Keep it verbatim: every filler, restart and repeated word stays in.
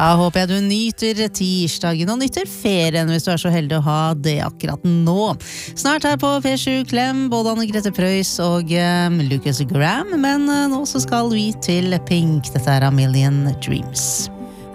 Da håper jeg du nyter tirsdagen og nyter ferien hvis du er så heldig å ha det akkurat nå. Snart her på P sju Klem, både Anne Grete Preus og um, Lucas Graham, men uh, nå så skal vi til Pink. Dette er A Million Dreams.